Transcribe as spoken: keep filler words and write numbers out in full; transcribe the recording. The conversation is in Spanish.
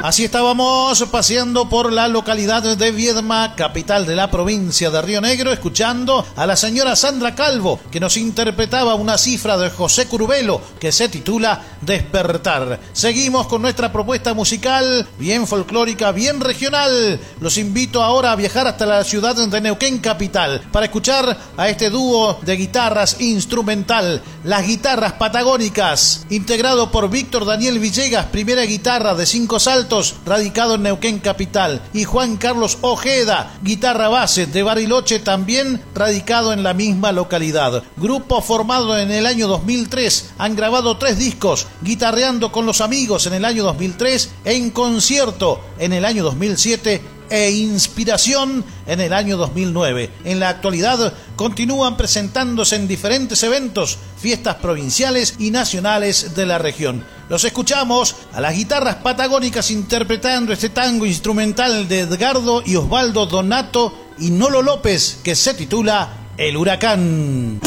Así estábamos paseando por la localidad de Viedma, capital de la provincia de Río Negro, escuchando a la señora Sandra Calvo, que nos interpretaba una cifra de José Curbelo que se titula Despertar. Seguimos con nuestra propuesta musical, bien folclórica, bien regional. Los invito ahora a viajar hasta la ciudad de Neuquén capital para escuchar a este dúo de guitarras instrumental, las guitarras patagónicas, integrado por Víctor Daniel Villegas, primera guitarra de Cinco Saltos, radicado en Neuquén capital, y Juan Carlos Ojeda, guitarra base de Bariloche, también radicado en la misma localidad. Grupo formado en el año dos mil tres, han grabado tres discos, Guitarreando con los Amigos en el año dos mil tres, En Concierto en el año dos mil siete e Inspiración en el año dos mil nueve. En la actualidad continúan presentándose en diferentes eventos, fiestas provinciales y nacionales de la región. Los escuchamos a las guitarras patagónicas interpretando este tango instrumental de Edgardo y Osvaldo Donato y Nolo López, que se titula El Huracán.